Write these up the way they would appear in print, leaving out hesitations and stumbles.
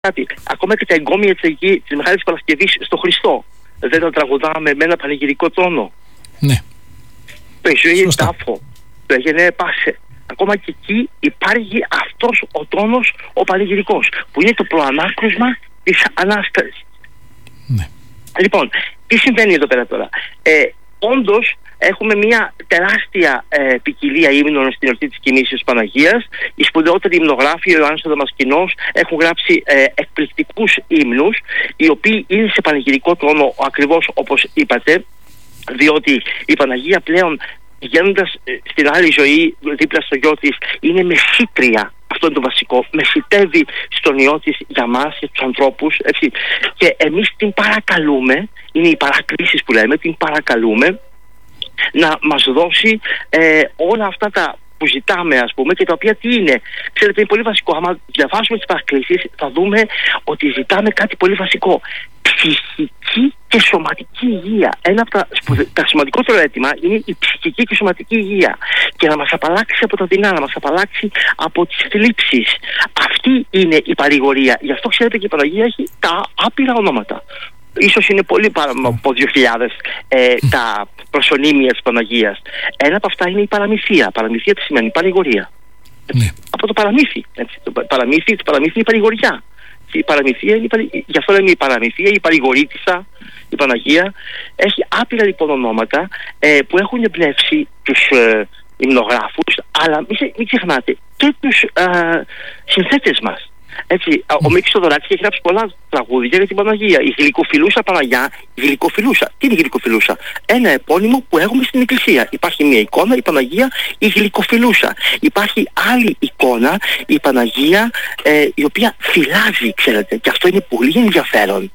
κάτι. Ακόμα και τα εγκόμια της Μεγάλης Παρασκευής στο Χριστό δεν τα τραγουδάμε με ένα πανηγυρικό τόνο. Ναι. Το Ισοήγε τάφο, το Εγενέ πάσε. Ακόμα και εκεί υπάρχει αυτός ο τόνος ο πανηγυρικός, που είναι το προανάκρουσμα της Ανάστασης. Ναι. Λοιπόν, τι συμβαίνει εδώ πέρα τώρα? Όντως έχουμε μια τεράστια ποικιλία ύμνων στην εορτή της Κινήσεως Παναγίας. Οι σπουδαιότεροι υμνογράφοι, ο Ιωάννης ο Δαμασκηνός, έχουν γράψει εκπληκτικούς ύμνους, οι οποίοι είναι σε πανηγυρικό τόνο, ακριβώς όπως είπατε, διότι η Παναγία πλέον, πηγαίνοντας στην άλλη ζωή δίπλα στο γιο της, είναι μεσήτρια. Αυτό είναι το βασικό. Μεσητεύει στον Υιό της για μας, για τους ανθρώπους, έτσι. Και εμείς την παρακαλούμε, είναι οι παρακλήσεις που λέμε, την παρακαλούμε να μας δώσει όλα αυτά τα που ζητάμε, ας πούμε, και τα οποία τι είναι? Ξέρετε, είναι πολύ βασικό. Άμα διαβάσουμε τις παρακλήσεις, θα δούμε ότι ζητάμε κάτι πολύ βασικό. Ψυχική και σωματική υγεία. Ένα από τα σημαντικότερο αίτημα είναι η ψυχική και σωματική υγεία. Και να μας απαλλάξει από τα δεινά, να μας απαλλάξει από τις θλίψεις. Αυτή είναι η παρηγορία. Γι' αυτό ξέρετε και η Παναγία έχει τα άπειρα ονόματα. Ίσως είναι πολύ πάνω από 2.000 τα προσωνύμια της Παναγίας. Ένα από αυτά είναι η παραμυθία. Παραμυθία τι σημαίνει? Παρηγορία. Ναι. Από το παραμύθι. Έτσι. Το παραμύθι είναι η παρηγοριά. Η παραμυθία είναι γι' αυτό λέμε η παραμυθία, η παρηγορήτισσα, η Παναγία. Έχει άπειρα λοιπόν ονόματα που έχουν εμπνεύσει τους υμνογράφους, αλλά μην ξεχνάτε και τους συνθέτες μας. Έτσι, ο Μίκης Θοδωράκης έχει γράψει πολλά τραγούδια για την Παναγία. Η γλυκοφιλούσα Παναγιά, η γλυκοφιλούσα. Τι είναι η γλυκοφιλούσα? Ένα επώνυμο που έχουμε στην Εκκλησία. Υπάρχει μια εικόνα, η Παναγία, η γλυκοφιλούσα. Υπάρχει άλλη εικόνα, η Παναγία, η οποία φυλάζει, ξέρετε, και αυτό είναι πολύ ενδιαφέρον.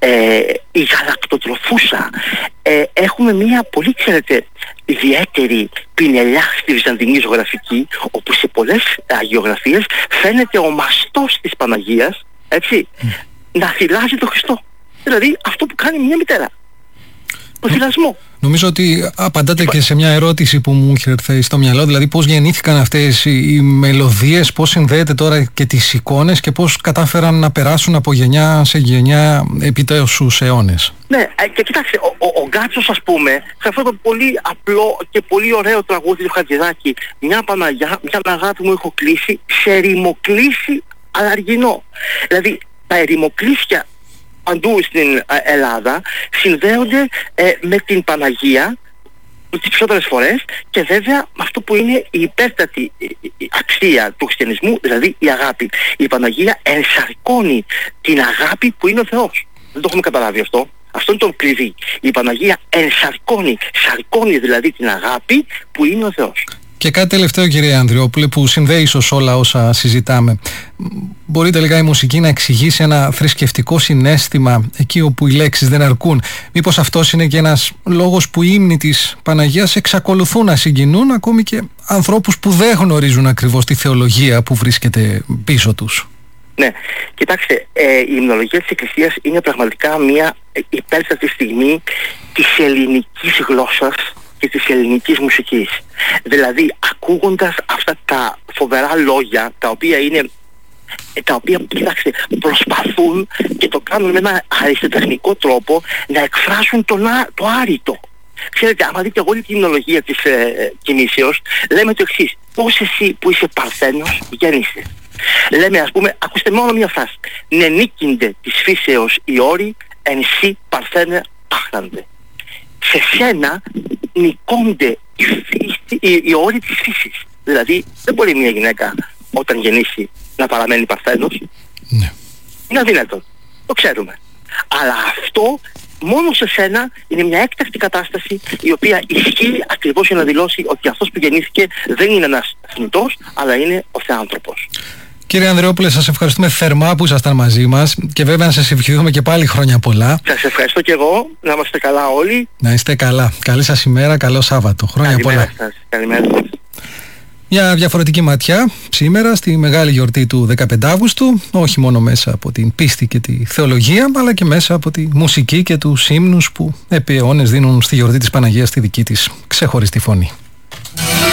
Η γαλακτοτροφούσα. Έχουμε μια πολύ, ξέρετε, ιδιαίτερη πινελιά στη βυζαντινή ζωγραφική, όπου σε πολλές αγιογραφίες φαίνεται ο μαστός της Παναγίας, έτσι, να θυλάζει τον Χριστό. Δηλαδή αυτό που κάνει μια μητέρα. Το θυλασμό. Νομίζω ότι απαντάτε και σε μια ερώτηση που μου είχε έρθει στο μυαλό, δηλαδή πώς γεννήθηκαν αυτές οι μελωδίες, πώς συνδέεται τώρα και τις εικόνες και πώς κατάφεραν να περάσουν από γενιά σε γενιά επί τόσους αιώνες. Ναι, και κοιτάξτε, ο Γκάτσος, ας πούμε, σε αυτό το πολύ απλό και πολύ ωραίο τραγούδι του Χατζηδάκη, μια Παναγιά, μια αγάπη μου έχω κλείσει, σε ρημοκλήσι αλαργινό. Δηλαδή τα ερημοκλήσια παντού στην Ελλάδα συνδέονται με την Παναγία τις περισσότερες φορές, και βέβαια με αυτό που είναι η υπέρτατη αξία του χριστιανισμού, δηλαδή η αγάπη. Η Παναγία ενσαρκώνει την αγάπη που είναι ο Θεός. Δεν το έχουμε καταλάβει αυτό. Αυτό είναι το κλειδί. Η Παναγία σαρκώνει δηλαδή την αγάπη που είναι ο Θεός. Και κάτι τελευταίο, κύριε Ανδριόπουλε, που συνδέει ίσως όλα όσα συζητάμε. Μπορεί τελικά η μουσική να εξηγήσει ένα θρησκευτικό συναίσθημα εκεί όπου οι λέξεις δεν αρκούν? Μήπως αυτός είναι και ένας λόγος που οι ύμνοι της Παναγίας εξακολουθούν να συγκινούν ακόμη και ανθρώπους που δεν γνωρίζουν ακριβώς τη θεολογία που βρίσκεται πίσω τους? Ναι, κοιτάξτε, η υμνολογία της Εκκλησίας είναι πραγματικά μια υπέρτατη στιγμή της ελληνικής γλώσσας και της ελληνικής μουσικής. Δηλαδή, ακούγοντας αυτά τα φοβερά λόγια, τα οποία κοιτάξτε, προσπαθούν και το κάνουν με ένα αριστοτεχνικό τρόπο να εκφράσουν το άρρητο. Ξέρετε, άμα δείτε όλη την υμνολογία της Κινήσεως, λέμε το εξής: πώς εσύ που είσαι παρθένος γέννησες? Λέμε, ας πούμε, ακούστε μόνο μια φράση: νενίκυνται της φύσεως οι όροι, εν σύ παρθένε άχραντε. Σε σένα νικώνται οι όροι της φύσης. Δηλαδή δεν μπορεί μια γυναίκα όταν γεννήσει να παραμένει παρθένος. Ναι. Είναι αδύνατο. Το ξέρουμε. Αλλά αυτό μόνο σε σένα είναι μια έκτακτη κατάσταση, η οποία ισχύει ακριβώς για να δηλώσει ότι αυτός που γεννήθηκε δεν είναι ένας θνητός, αλλά είναι ο Θεάνθρωπος. Κύριε Ανδριόπουλε, σας ευχαριστούμε θερμά που ήσασταν μαζί μας, και βέβαια να σας ευχηθούμε και πάλι χρόνια πολλά. Σας ευχαριστώ και εγώ. Να είμαστε καλά όλοι. Να είστε καλά. Καλή σας ημέρα, καλό Σάββατο. Χρόνια πολλά. Καλημέρα σας. Μια διαφορετική ματιά σήμερα στη μεγάλη γιορτή του 15 Αύγουστου, όχι μόνο μέσα από την πίστη και τη θεολογία, αλλά και μέσα από τη μουσική και τους ύμνους που επί αιώνες δίνουν στη γιορτή της Παναγίας τη δική της ξεχωριστή φωνή.